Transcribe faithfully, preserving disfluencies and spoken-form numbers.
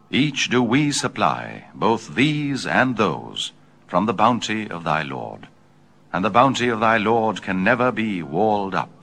Each do we supply, both these and those, from the bounty of thy Lord. And the bounty of thy Lord can never be walled up.